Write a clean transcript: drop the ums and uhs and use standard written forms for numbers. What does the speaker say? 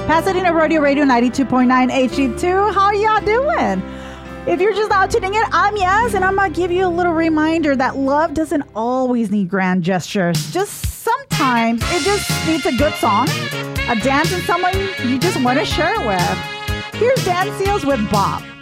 Pasadena Rodeo Radio 92.9 HD2. How y'all doing? If you're just now tuning in, I'm Yaz, and I'm going to give you a little reminder that love doesn't always need grand gestures. Just sometimes it just needs a good song, a dance, and someone you just want to share it with. Here's Dan Seals with Bob.